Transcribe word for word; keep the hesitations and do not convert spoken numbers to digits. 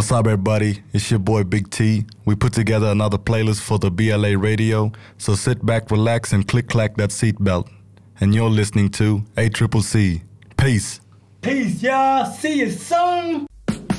What's up, everybody? It's your boy Big T. We put together another playlist for the B L A radio, so sit back, relax, and click-clack that seatbelt. And you're listening to A C C C. Peace. Peace, y'all. See you soon.